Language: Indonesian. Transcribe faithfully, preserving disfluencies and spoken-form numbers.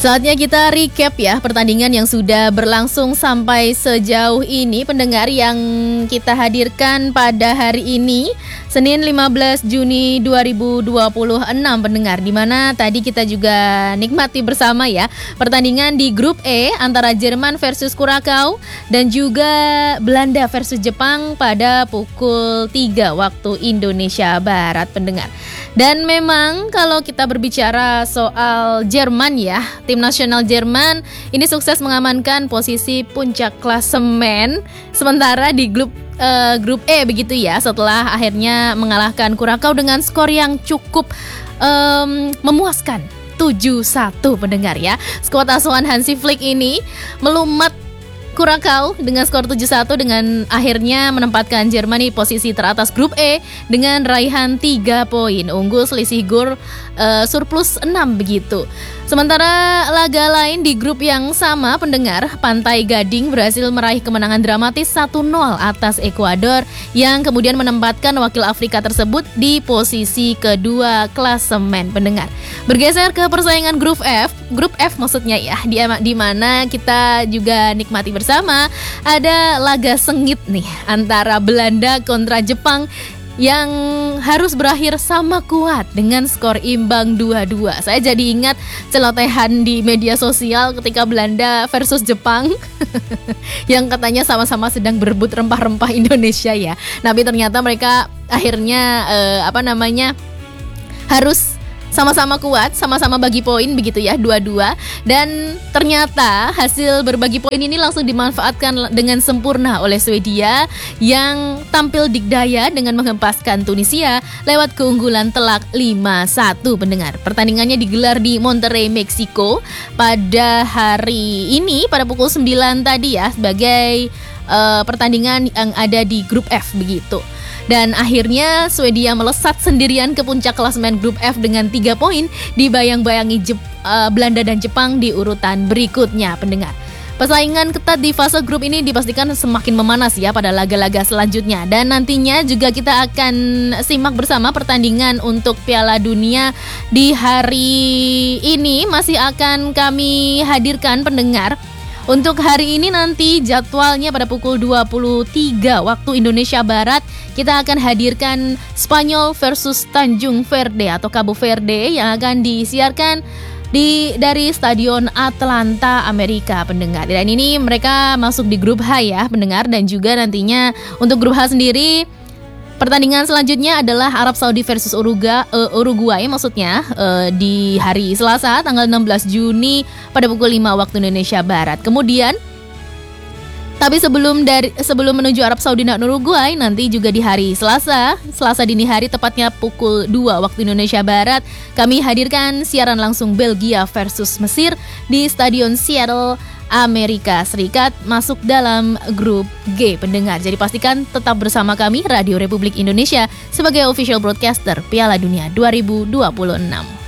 Saatnya kita recap ya pertandingan yang sudah berlangsung sampai sejauh ini, pendengar, yang kita hadirkan pada hari ini Senin lima belas Juni dua ribu dua puluh enam, pendengar, di mana tadi kita juga nikmati bersama ya pertandingan di grup E antara Jerman versus Kurakau dan juga Belanda versus Jepang pada pukul tiga waktu Indonesia Barat, pendengar. Dan memang kalau kita berbicara soal Jerman ya, tim nasional Jerman ini sukses mengamankan posisi puncak klasemen sementara di grup uh, grup E begitu ya, setelah akhirnya mengalahkan Kurakau dengan skor yang cukup um, memuaskan tujuh satu, pendengar ya. Skuad asuhan Hansi Flick ini melumat Kurakau dengan skor tujuh satu dengan akhirnya menempatkan Jerman di posisi teratas grup E dengan raihan tiga poin, unggul selisih gol uh, surplus enam begitu. Sementara laga lain di grup yang sama, pendengar, Pantai Gading berhasil meraih kemenangan dramatis satu nol atas Ekuador yang kemudian menempatkan wakil Afrika tersebut di posisi kedua klasemen, pendengar. Bergeser ke persaingan grup F, grup F maksudnya ya, di, di mana kita juga nikmati bersama ada laga sengit nih antara Belanda kontra Jepang yang harus berakhir sama kuat dengan skor imbang dua dua. Saya jadi ingat celotehan di media sosial ketika Belanda versus Jepang yang katanya sama-sama sedang berebut rempah-rempah Indonesia ya. Tapi ternyata mereka akhirnya eh, apa namanya harus sama-sama kuat, sama-sama bagi poin begitu ya, dua-dua. Dan ternyata hasil berbagi poin ini langsung dimanfaatkan dengan sempurna oleh Swedia yang tampil dikdaya dengan menghempaskan Tunisia lewat keunggulan telak lima satu, pendengar. Pertandingannya digelar di Monterrey, Meksiko pada hari ini pada pukul sembilan tadi ya, sebagai uh, pertandingan yang ada di grup F begitu. Dan akhirnya Swedia melesat sendirian ke puncak klasemen grup F dengan tiga poin, dibayang-bayangi Jep- uh, Belanda dan Jepang di urutan berikutnya, pendengar. Persaingan ketat di fase grup ini dipastikan semakin memanas ya pada laga-laga selanjutnya. Dan nantinya juga kita akan simak bersama pertandingan untuk Piala Dunia di hari ini masih akan kami hadirkan, pendengar. Untuk hari ini nanti jadwalnya pada pukul dua puluh tiga waktu Indonesia Barat kita akan hadirkan Spanyol versus Tanjung Verde atau Cabo Verde yang akan disiarkan di dari Stadion Atlanta, Amerika, pendengar. Dan ini mereka masuk di grup H ya, pendengar, dan juga nantinya untuk grup H sendiri pertandingan selanjutnya adalah Arab Saudi versus Uruguay, uh, Uruguay maksudnya uh, di hari Selasa tanggal enam belas Juni pada pukul lima waktu Indonesia Barat. Kemudian tapi sebelum dari sebelum menuju Arab Saudi dan Uruguay, nanti juga di hari Selasa, Selasa dini hari tepatnya pukul dua waktu Indonesia Barat, kami hadirkan siaran langsung Belgia versus Mesir di Stadion Seattle, Amerika Serikat, masuk dalam grup G, pendengar. Jadi pastikan tetap bersama kami Radio Republik Indonesia sebagai official broadcaster Piala Dunia dua ribu dua puluh enam.